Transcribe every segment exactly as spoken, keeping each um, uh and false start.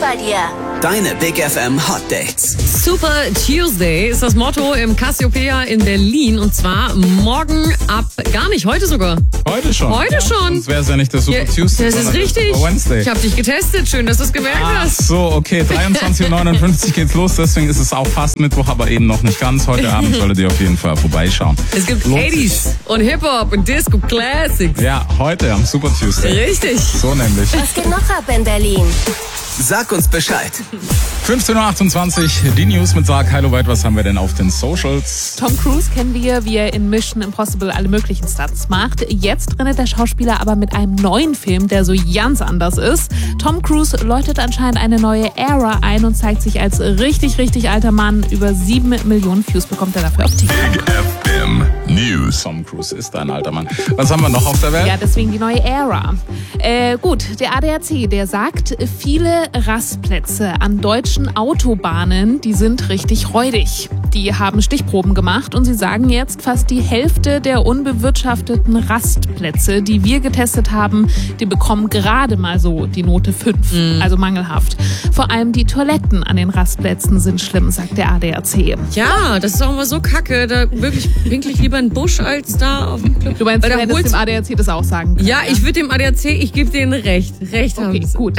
bei dir. Deine Big F M Hot Dates. Super Tuesday ist das Motto im Cassiopeia in Berlin. Und zwar morgen ab, gar nicht, heute sogar. Heute schon. Heute ja, schon. Sonst wäre es ja nicht der Super Ja, Tuesday. das ist sondern richtig. der Super Wednesday. Ich habe dich getestet. Schön, dass du es gemerkt Ach hast. so, okay. dreiundzwanzig Uhr neunundfünfzig geht's los. Deswegen ist es auch fast Mittwoch, aber eben noch nicht ganz. Heute Abend solltet ihr auf jeden Fall vorbeischauen. Es gibt Lohnt achtziger und Hip-Hop und Disco Classics. Ja, heute am Super Tuesday. Richtig. So nämlich. Was geht noch ab in Berlin? Sag uns Bescheid. fünfzehn Uhr achtundzwanzig, die News mit Sarah Keiloweit. Was haben wir denn auf den Socials? Tom Cruise kennen wir, wie er in Mission Impossible alle möglichen Stunts macht. Jetzt rennt der Schauspieler aber mit einem neuen Film, der so ganz anders ist. Tom Cruise läutet anscheinend eine neue Ära ein und zeigt sich als richtig, richtig alter Mann. Über sieben Millionen Views bekommt er dafür auf TikTok. Big F M News. Tom Cruise ist ein alter Mann. Was haben wir noch auf der Welt? Ja, deswegen die neue Ära. Äh, gut, der A D A C, der sagt, viele Rastplätze an deutschen Autobahnen, die sind richtig räudig. Die haben Stichproben gemacht und sie sagen jetzt, fast die Hälfte der unbewirtschafteten Rastplätze, die wir getestet haben, die bekommen gerade mal so die Note fünf, mhm. also mangelhaft. Vor allem die Toiletten an den Rastplätzen sind schlimm, sagt der A D A C. Ja, das ist auch immer so kacke. Da wirklich winkel ich lieber einen Busch als da auf dem Club. Du meinst, Weil du da hättest holst- dem A D A C das auch sagen können? Ja, ich würde dem A D A C, ich gebe denen recht. Recht haben Okay, sie. gut.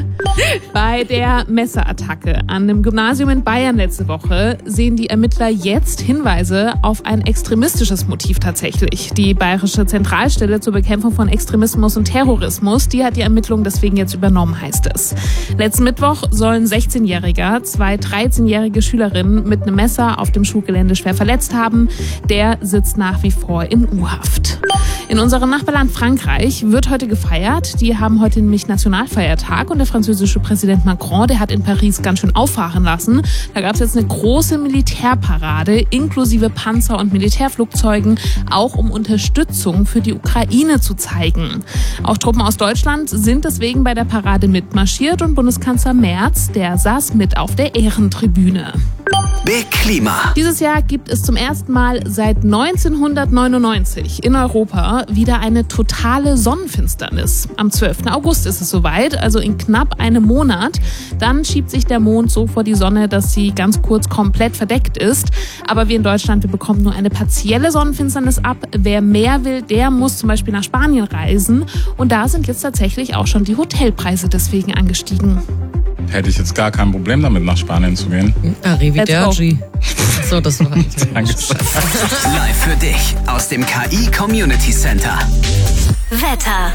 Bei der Messerattacke an einem Gymnasium in Bayern letzte Woche sehen die Ermittler jetzt Hinweise auf ein extremistisches Motiv tatsächlich. Die Bayerische Zentralstelle zur Bekämpfung von Extremismus und Terrorismus, die hat die Ermittlungen deswegen jetzt übernommen, heißt es. Letzten Mittwoch sollen sechzehnjähriger zwei dreizehnjährige Schülerinnen mit einem Messer auf dem Schulgelände schwer verletzt haben. Der sitzt nach wie vor in U-Haft. In unserem Nachbarland Frankreich wird heute gefeiert. Die haben heute nämlich Nationalfeiertag und der französische Präsident Macron, der hat in Paris ganz schön auffahren lassen. Da gab es jetzt eine große Militärparade inklusive Panzer und Militärflugzeugen, auch um Unterstützung für die Ukraine zu zeigen. Auch Truppen aus Deutschland sind deswegen bei der Parade mitmarschiert und Bundeskanzler Merz, der saß mit auf der Ehrentribüne. Big Klima. Dieses Jahr gibt es zum ersten Mal seit neunzehnhundertneunundneunzig in Europa wieder eine totale Sonnenfinsternis. Am zwölften August ist es soweit, also in knapp einem Monat. Dann schiebt sich der Mond so vor die Sonne, dass sie ganz kurz komplett verdeckt ist. Aber wir in Deutschland, wir bekommen nur eine partielle Sonnenfinsternis ab. Wer mehr will, der muss zum Beispiel nach Spanien reisen. Und da sind jetzt tatsächlich auch schon die Hotelpreise deswegen angestiegen. Hätte ich jetzt gar kein Problem damit, nach Spanien zu gehen. Arrivederci. So, das war Danke. Live für dich aus dem K I Community Center. Wetter.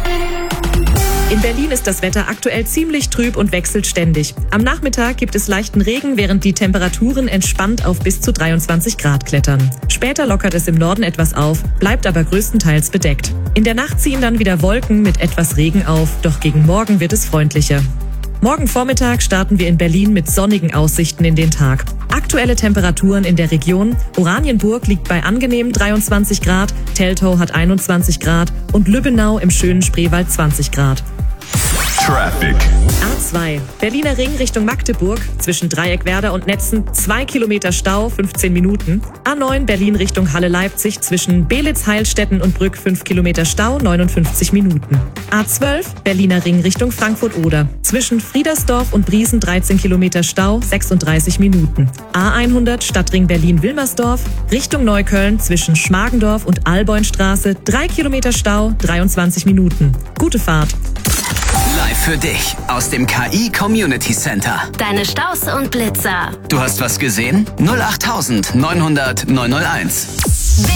In Berlin ist das Wetter aktuell ziemlich trüb und wechselt ständig. Am Nachmittag gibt es leichten Regen, während die Temperaturen entspannt auf bis zu dreiundzwanzig Grad klettern. Später lockert es im Norden etwas auf, bleibt aber größtenteils bedeckt. In der Nacht ziehen dann wieder Wolken mit etwas Regen auf, doch gegen Morgen wird es freundlicher. Morgen Vormittag starten wir in Berlin mit sonnigen Aussichten in den Tag. Aktuelle Temperaturen in der Region: Oranienburg liegt bei angenehmen dreiundzwanzig Grad, Teltow hat einundzwanzig Grad und Lübbenau im schönen Spreewald zwanzig Grad. Traffic. A zwei. Berliner Ring Richtung Magdeburg. Zwischen Dreieckwerder und Netzen zwei Kilometer Stau, fünfzehn Minuten. A neun Berlin Richtung Halle-Leipzig. Zwischen Belitz, Heilstätten und Brück fünf Kilometer Stau, neunundfünfzig Minuten. A zwölf. Berliner Ring Richtung Frankfurt-Oder. Zwischen Friedersdorf und Briesen dreizehn Kilometer Stau, sechsunddreißig Minuten. A hundert Stadtring Berlin-Wilmersdorf. Richtung Neukölln zwischen Schmargendorf und Alboinstraße drei Kilometer Stau, dreiundzwanzig Minuten. Gute Fahrt. Live für dich aus dem K I Community Center. Deine Staus und Blitzer. Du hast was gesehen? null acht neun null null neun null eins.